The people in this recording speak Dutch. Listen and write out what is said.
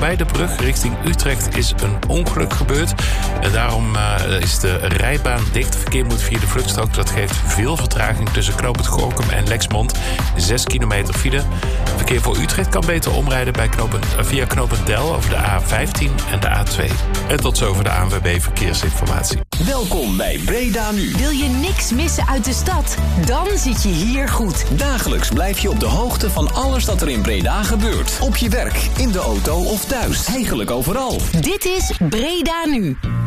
Bij de brug richting Utrecht is een ongeluk gebeurd. En daarom is de rijbaan dicht. Verkeer moet via de vluchtstrook. Dat geeft veel vertraging tussen knooppunt Gorinchem en Lexmond. 6 kilometer file. Verkeer voor Utrecht kan beter omrijden via knooppunt Del over de A15 en de A2. En tot zover de ANWB Verkeersinformatie. Welkom bij Breda Nu. Wil je niks missen uit de stad? Dan zit je hier goed. Dagelijks blijf je op de hoogte van alles dat er in Breda gebeurt. Op je werk, in de auto of thuis. Eigenlijk overal. Dit is Breda Nu.